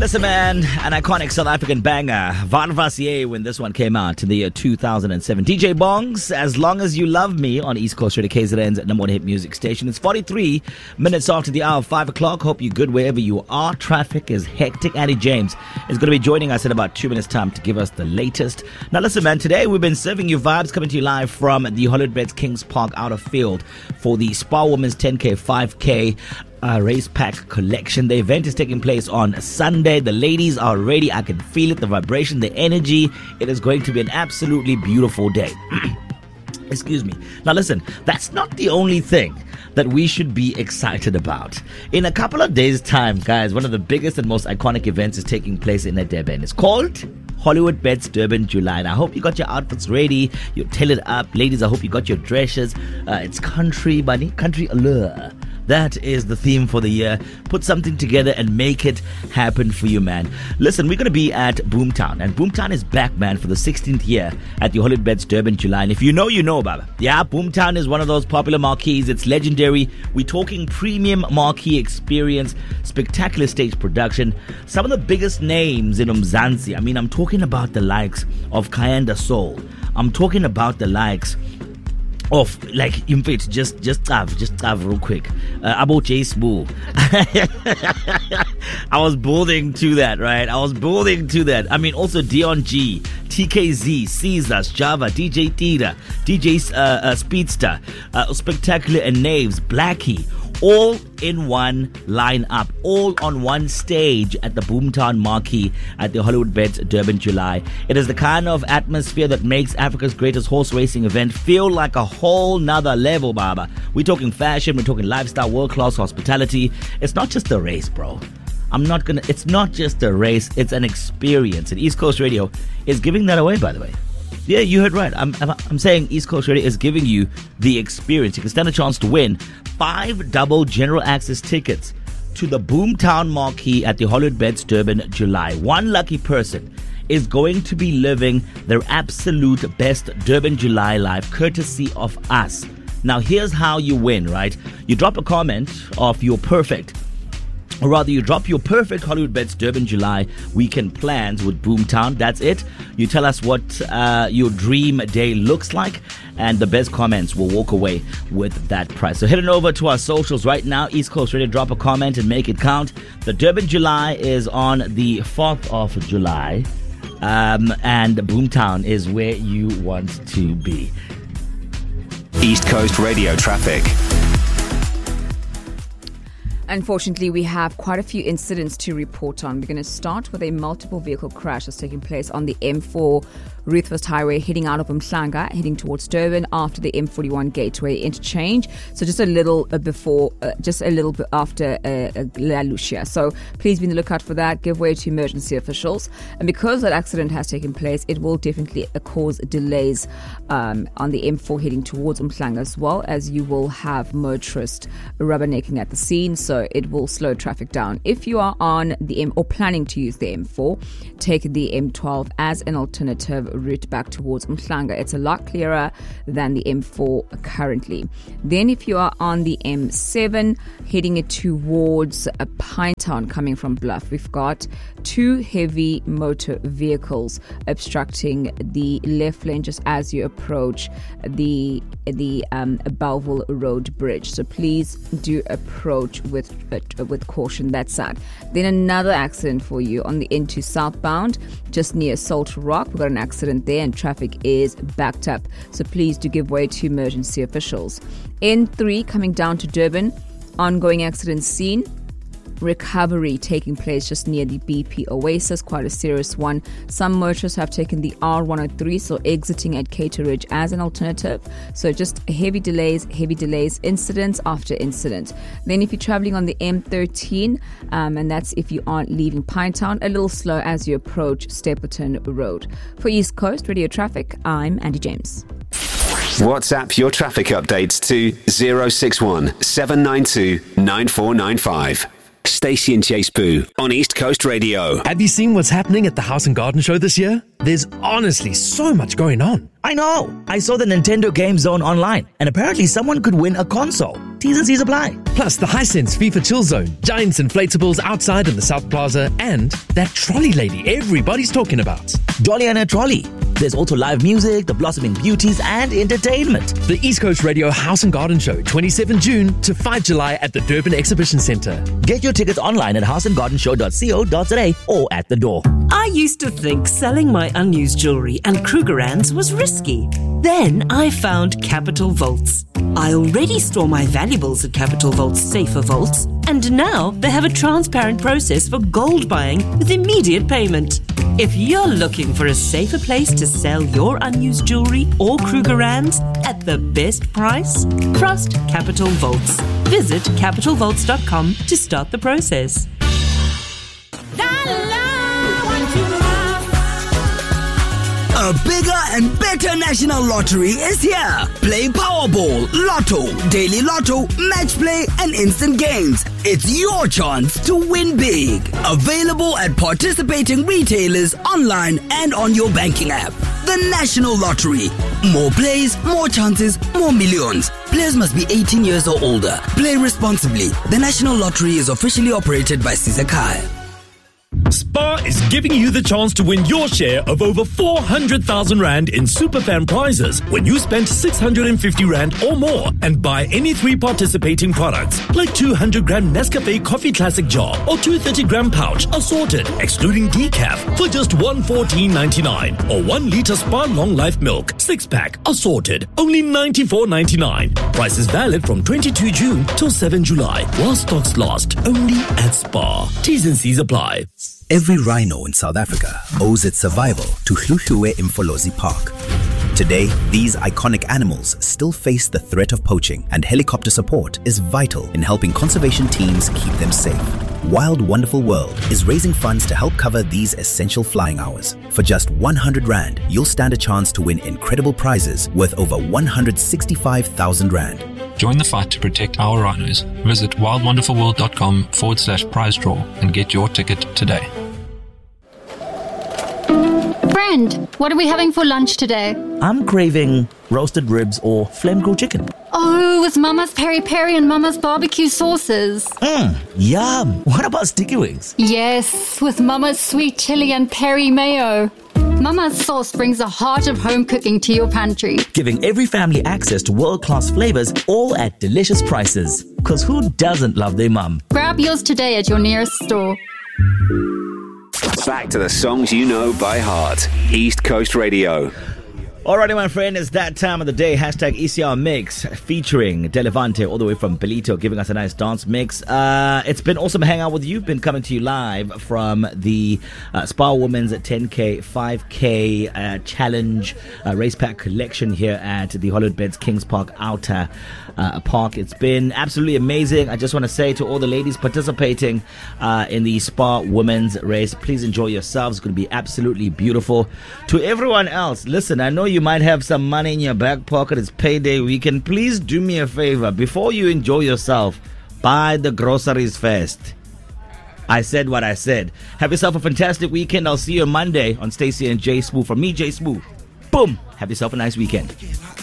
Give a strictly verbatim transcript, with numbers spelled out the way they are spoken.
Listen, man, an iconic South African banger. Varvasier when this one came out in the year two thousand seven. D J Bongs, As Long As You Love Me on East Coast Radio, K Z N's number one hit music station. It's forty-three minutes after the hour of five o'clock. Hope you're good wherever you are. Traffic is hectic. Andy James is going to be joining us in about two minutes' time to give us the latest. Now, listen, man, today we've been serving you vibes, coming to you live from the Hollywoodbets Kings Park Outer Field for the Spa Women's ten K, five K Uh, race pack collection. The event is taking place on Sunday. The ladies are ready. I can feel it, the vibration, the energy. It is going to be an absolutely beautiful day. Excuse me. Now listen, that's not the only thing that we should be excited about. In a couple of days' time, guys, one of the biggest and most iconic events is taking place in Durban. It's called Hollywoodbets Durban July. And I hope you got your outfits ready. You tail it up. Ladies, I hope you got your dresses. Uh, it's country, bunny, country allure. That is the theme for the year. Put something together and make it happen for you, man. Listen, we're going to be at Boomtown. And Boomtown is back, man, for the sixteenth year at the Hollywoodbets Durban July. And if you know, you know, Baba. Yeah, Boomtown is one of those popular marquees. It's legendary. We're talking premium marquee experience, spectacular stage production. Some of the biggest names in Umzansi. I mean, I'm talking about the likes of Kayanda Soul. I'm talking about the likes of, like, in fact, just just have, just have real quick. Uh, about J Smooth. I was building to that, right? I was building to that. I mean, also Dion G, T K Z, Caesars, Java, D J Tira, D J uh, uh, Speedster, uh, Spectacular and Naves, Blackie. All in one lineup, all on one stage at the Boomtown Marquee at the Hollywoodbets Durban July. It is the kind of atmosphere that makes Africa's greatest horse racing event feel like a whole nother level, Baba. We're talking fashion, we're talking lifestyle, world-class hospitality. It's not just a race, bro. I'm not gonna, it's not just a race, it's an experience. And East Coast Radio is giving that away, by the way. Yeah, you heard right. I'm, I'm I'm saying East Coast Radio is giving you the experience. You can stand a chance to win five double general access tickets to the Boomtown Marquee at the Hollywoodbets Durban July. One lucky person is going to be living their absolute best Durban July life, courtesy of us. Now, here's how you win, right? You drop a comment of your perfect, or rather, you drop your perfect Hollywoodbets Durban July weekend plans with Boomtown. That's it. You tell us what uh, your dream day looks like, and the best comments will walk away with that prize. So head on over to our socials right now. East Coast Radio, drop a comment and make it count. The Durban July is on the fourth of July, um, and Boomtown is where you want to be. East Coast Radio traffic. Unfortunately, we have quite a few incidents to report on. We're going to start with a multiple vehicle crash that's taking place on the M four Ruthwest Highway, heading out of Umhlanga, heading towards Durban after the M forty-one Gateway interchange. So just a little bit before, uh, just a little bit after uh, La Lucia. So please be on the lookout for that. Give way to emergency officials. And because that accident has taken place, it will definitely uh, cause delays um, on the M four heading towards Umhlanga, as well as you will have motorists rubbernecking at the scene. So it will slow traffic down. If you are on the M or planning to use the M four, take the M twelve as an alternative route back towards Umhlanga. It's a lot clearer than the M four currently. Then if you are on the M seven heading it towards a Pinetown coming from Bluff, we've got two heavy motor vehicles obstructing the left lane just as you approach the the um, Belleville Road Bridge. So please do approach with uh, with caution that side. Then another accident for you on the N two southbound just near Salt Rock. We've got an accident there and traffic is backed up. So please do give way to emergency officials. N three coming down to Durban, ongoing accident scene. Recovery taking place just near the B P Oasis, quite a serious one. Some motorists have taken the R one oh three, so exiting at Cater Ridge as an alternative. So just heavy delays, heavy delays, incidents after incident. Then if you're traveling on the M thirteen, um, and that's if you aren't leaving Pinetown, a little slow as you approach Stapleton Road. For East Coast Radio Traffic, I'm Andy James. WhatsApp your traffic updates to zero six one seven nine two nine four nine five. Stacey and Chase Boo on East Coast Radio. Have you seen what's happening at the House and Garden Show this year? There's honestly so much going on. I know. I saw the Nintendo Game Zone online, and apparently someone could win a console. T's and C's apply. Plus the Hisense FIFA Chill Zone, Giants inflatables outside in the South Plaza, and that trolley lady everybody's talking about. Dolly and a trolley. There's also live music, the blossoming beauties, and entertainment. The East Coast Radio House and Garden Show, twenty-seventh June to fifth July at the Durban Exhibition Centre. Get your tickets online at house and garden show dot co dot za or at the door. I used to think selling my unused jewellery and Krugerrands was risky. Then I found Capital Vaults. I already store my valuables at Capital Vault's safer vaults, and now they have a transparent process for gold buying with immediate payment. If you're looking for a safer place to sell your unused jewellery or Krugerrands at the best price, trust Capital Vaults. Visit capital vaults dot com to start the process. A bigger and better national lottery is here. Play Powerball, Lotto, Daily Lotto, Match Play, and Instant Games. It's your chance to win big. Available at participating retailers, online, and on your banking app. The National Lottery. More plays, more chances, more millions. Players must be eighteen years or older. Play responsibly. The National Lottery is officially operated by Sizakai. Spar is giving you the chance to win your share of over four hundred thousand rand in Superfan prizes when you spend six hundred fifty rand or more and buy any three participating products, like two hundred gram Nescafe Coffee Classic jar or two thirty gram pouch assorted, excluding decaf, for just one hundred fourteen ninety-nine, or one litre Spar Long Life Milk six pack assorted, only ninety-four ninety-nine. Price is valid from twenty-second June till seventh July, while stocks last, only at Spar. T's and C's apply. Every rhino in South Africa owes its survival to Hluhluwe Mfolozi Park. Today, these iconic animals still face the threat of poaching, and helicopter support is vital in helping conservation teams keep them safe. Wild Wonderful World is raising funds to help cover these essential flying hours. For just one hundred rand, you'll stand a chance to win incredible prizes worth over one hundred sixty-five thousand rand. Join the fight to protect our rhinos. Visit wildwonderfulworld.com forward slash prize draw and get your ticket today. Friend, what are we having for lunch today? I'm craving roasted ribs or flame grilled chicken. Oh, with Mama's peri peri and Mama's barbecue sauces. Mmm, yum. What about sticky wings? Yes, with Mama's sweet chili and peri mayo. Mama's sauce brings the heart of home cooking to your pantry. Giving every family access to world-class flavors, all at delicious prices. Because who doesn't love their mum? Grab yours today at your nearest store. Back to the songs you know by heart. East Coast Radio. Alrighty, my friend, it's that time of the day. Hashtag E C R Mix featuring Delevante all the way from Belito, giving us a nice dance mix. Uh, it's been awesome hanging out with you. Been coming to you live from the uh, Spar Women's ten K, five K uh, Challenge uh, Race Pack Collection here at the Hollywood Beds Kings Park Outer uh, Park. It's been absolutely amazing. I just want to say to all the ladies participating uh, in the Spar Women's race, please enjoy yourselves. It's going to be absolutely beautiful. To everyone else, listen, I know you might have some money in your back pocket. It's payday weekend. Please do me a favor. Before you enjoy yourself, buy the groceries first. I said what I said. Have yourself a fantastic weekend. I'll see you on Monday on Stacey and Jay Smooth. From me, Jay Smooth. Boom. Have yourself a nice weekend.